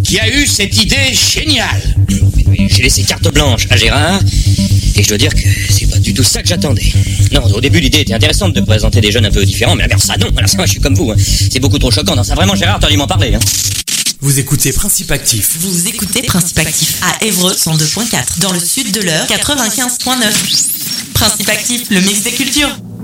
qui a eu cette idée géniale. J'ai laissé carte blanche à Gérard, et je dois dire que c'est pas du tout ça que j'attendais. Non, au début, l'idée était intéressante de présenter des jeunes un peu différents, mais alors ça, non, alors ça, moi, je suis comme vous. C'est beaucoup trop choquant. Non, ça, vraiment, Gérard, t'aurais dû m'en parler. Vous écoutez Principe Actif. Vous écoutez Principe Actif à Évreux 102.4, dans le sud de l'Eure 95.9. Principe Actif, le mix des cultures.